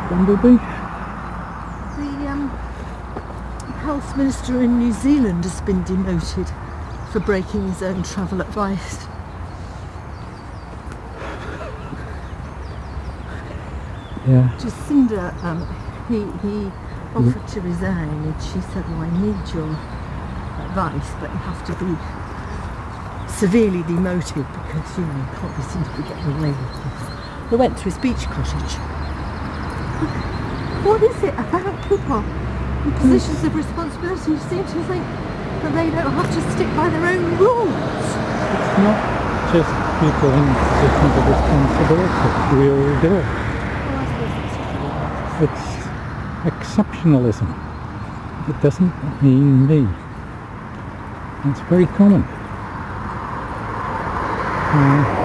Bumblebee? The health minister in New Zealand has been demoted for breaking his own travel advice. Yeah. Jacinda, he offered to resign, and she said, well, I need your advice, but you have to be severely demoted because, you can't seem to be getting away with this. They went to his beach cottage. What is it about people in positions of responsibility who seem to think that they don't have to stick by their own rules? It's not just people in positions of responsibility. We all do it. Well, I suppose that's It's exceptionalism. It doesn't mean me. It's very common.